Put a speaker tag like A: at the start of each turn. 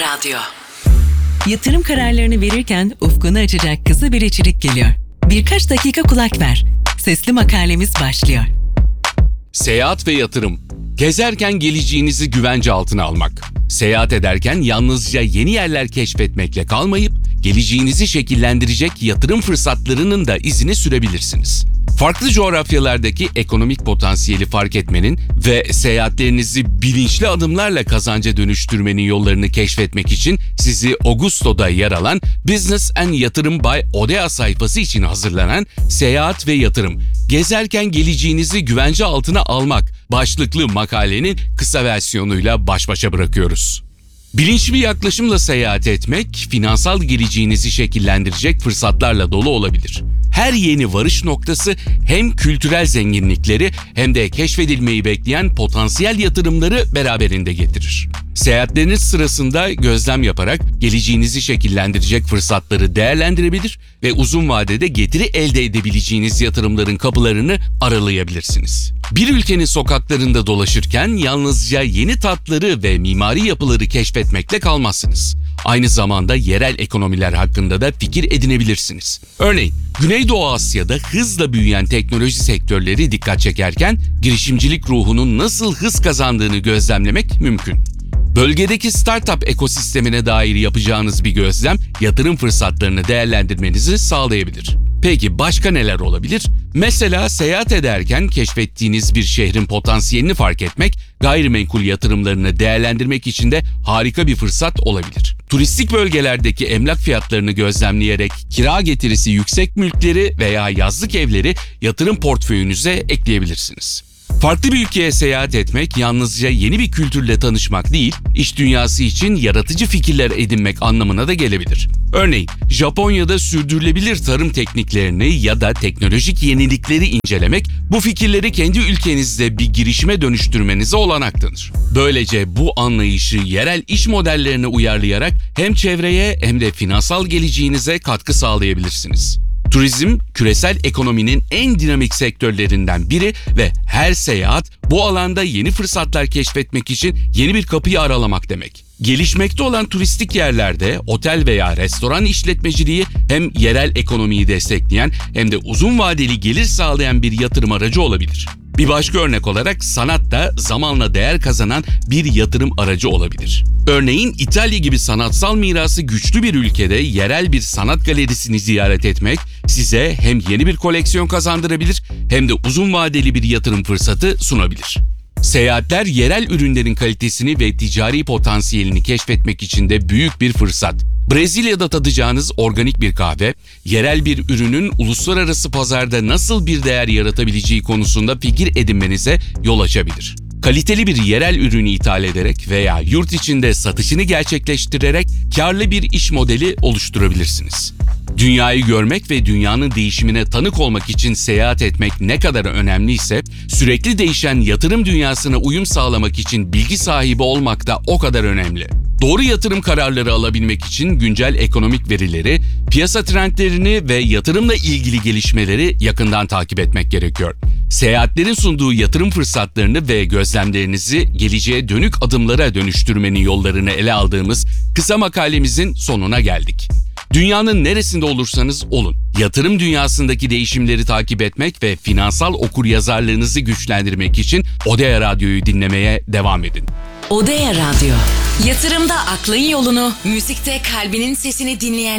A: Radyo.
B: Yatırım kararlarını verirken ufkunu açacak kısa bir içerik geliyor. Birkaç dakika kulak ver. Sesli makalemiz başlıyor.
C: Seyahat ve yatırım. Gezerken geleceğinizi güvence altına almak. Seyahat ederken yalnızca yeni yerler keşfetmekle kalmayıp, geleceğinizi şekillendirecek yatırım fırsatlarının da izini sürebilirsiniz. Farklı coğrafyalardaki ekonomik potansiyeli fark etmenin ve seyahatlerinizi bilinçli adımlarla kazanca dönüştürmenin yollarını keşfetmek için sizi Augusto'da yer alan Business and Yatırım by Odea sayfası için hazırlanan Seyahat ve Yatırım, Gezerken Geleceğinizi Güvence Altına Almak başlıklı makalenin kısa versiyonuyla baş başa bırakıyoruz. Bilinçli bir yaklaşımla seyahat etmek, finansal geleceğinizi şekillendirecek fırsatlarla dolu olabilir. Her yeni varış noktası hem kültürel zenginlikleri hem de keşfedilmeyi bekleyen potansiyel yatırımları beraberinde getirir. Seyahatleriniz sırasında gözlem yaparak geleceğinizi şekillendirecek fırsatları değerlendirebilir ve uzun vadede getiri elde edebileceğiniz yatırımların kapılarını aralayabilirsiniz. Bir ülkenin sokaklarında dolaşırken yalnızca yeni tatları ve mimari yapıları keşfetmekle kalmazsınız. Aynı zamanda yerel ekonomiler hakkında da fikir edinebilirsiniz. Örneğin, Güneydoğu Asya'da hızla büyüyen teknoloji sektörleri dikkat çekerken girişimcilik ruhunun nasıl hız kazandığını gözlemlemek mümkün. Bölgedeki startup ekosistemine dair yapacağınız bir gözlem, yatırım fırsatlarını değerlendirmenizi sağlayabilir. Peki başka neler olabilir? Mesela seyahat ederken keşfettiğiniz bir şehrin potansiyelini fark etmek, gayrimenkul yatırımlarını değerlendirmek için de harika bir fırsat olabilir. Turistik bölgelerdeki emlak fiyatlarını gözlemleyerek kira getirisi yüksek mülkleri veya yazlık evleri yatırım portföyünüze ekleyebilirsiniz. Farklı bir ülkeye seyahat etmek yalnızca yeni bir kültürle tanışmak değil, iş dünyası için yaratıcı fikirler edinmek anlamına da gelebilir. Örneğin, Japonya'da sürdürülebilir tarım tekniklerini ya da teknolojik yenilikleri incelemek, bu fikirleri kendi ülkenizde bir girişime dönüştürmenize olanak tanır. Böylece bu anlayışı yerel iş modellerine uyarlayarak hem çevreye hem de finansal geleceğinize katkı sağlayabilirsiniz. Turizm, küresel ekonominin en dinamik sektörlerinden biri ve her seyahat bu alanda yeni fırsatlar keşfetmek için yeni bir kapıyı aralamak demek. Gelişmekte olan turistik yerlerde otel veya restoran işletmeciliği hem yerel ekonomiyi destekleyen hem de uzun vadeli gelir sağlayan bir yatırım aracı olabilir. Bir başka örnek olarak sanat da zamanla değer kazanan bir yatırım aracı olabilir. Örneğin İtalya gibi sanatsal mirası güçlü bir ülkede yerel bir sanat galerisini ziyaret etmek size hem yeni bir koleksiyon kazandırabilir hem de uzun vadeli bir yatırım fırsatı sunabilir. Seyahatler yerel ürünlerin kalitesini ve ticari potansiyelini keşfetmek için de büyük bir fırsat. Brezilya'da tadacağınız organik bir kahve, yerel bir ürünün uluslararası pazarda nasıl bir değer yaratabileceği konusunda fikir edinmenize yol açabilir. Kaliteli bir yerel ürünü ithal ederek veya yurt içinde satışını gerçekleştirerek karlı bir iş modeli oluşturabilirsiniz. Dünyayı görmek ve dünyanın değişimine tanık olmak için seyahat etmek ne kadar önemliyse, sürekli değişen yatırım dünyasına uyum sağlamak için bilgi sahibi olmak da o kadar önemli. Doğru yatırım kararları alabilmek için güncel ekonomik verileri, piyasa trendlerini ve yatırımla ilgili gelişmeleri yakından takip etmek gerekiyor. Seyahatlerin sunduğu yatırım fırsatlarını ve gözlemlerinizi geleceğe dönük adımlara dönüştürmenin yollarını ele aldığımız kısa makalemizin sonuna geldik. Dünyanın neresinde olursanız olun, yatırım dünyasındaki değişimleri takip etmek ve finansal okuryazarlığınızı güçlendirmek için Odea Radyo'yu dinlemeye devam edin.
A: Odea Radyo. Yatırımda aklın yolunu, müzikte kalbinin sesini dinleyen